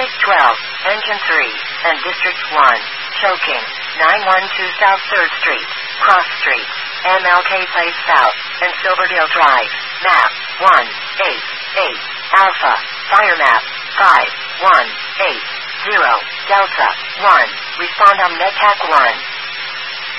Gate 12, Engine 3, and District 1, choking. 912 South 3rd Street, Cross Street, MLK Place South, and Silverdale Drive. Map 188 Alpha. Fire map 5180 Delta 1. Respond on MedTac 1.